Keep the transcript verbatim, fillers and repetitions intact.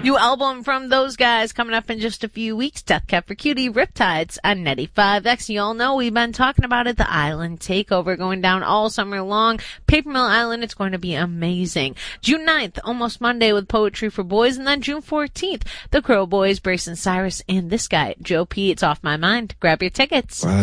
New album from those guys coming up in just a few weeks. Death Cab for Cutie, Riptides on ninety-five X. You all know we've been talking about it. The Island Takeover going down all summer long. Paper Mill Island, it's going to be amazing. June ninth, Almost Monday with Poetry for Boys. And then June fourteenth, the Crow Boys, Brace and Cyrus, and this guy, Joe P. It's Off My Mind. Grab your tickets. Wow.